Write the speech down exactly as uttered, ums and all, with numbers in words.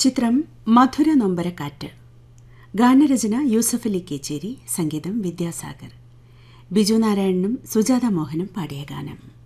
ചിത്രം മധുര നൊമ്പരക്കാറ്റ്. ഗാനരചന യൂസഫലി കേച്ചേരി, സംഗീതം വിദ്യാസാഗർ. ബിജു നാരായണനും സുജാത മോഹനും പാടിയ ഗാനം.